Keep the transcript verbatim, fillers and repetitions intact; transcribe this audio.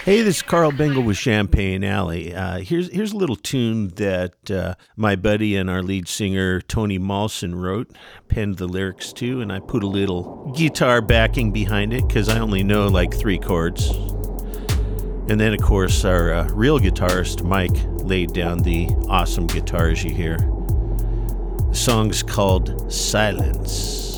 Hey, this is Carl Bengal with Champagne Alley. Uh, here's here's a little tune that uh, my buddy and our lead singer Tony Malson wrote, penned the lyrics to, and I put a little guitar backing behind it because I only know like three chords. And then, of course, our uh, real guitarist Mike laid down the awesome guitars you hear. The song's called Silence.